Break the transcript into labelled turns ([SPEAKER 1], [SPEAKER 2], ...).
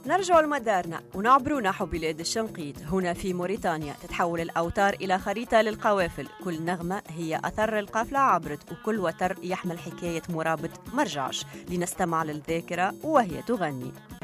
[SPEAKER 1] نرجع لمدارنا ونعبر نحو بلاد الشنقيط. هنا في موريتانيا تتحول الأوتار إلى خريطة للقوافل، كل نغمة هي أثر القافلة عبرت، وكل وتر يحمل حكاية مرابط مرجعش. لنستمع للذاكرة وهي تغني.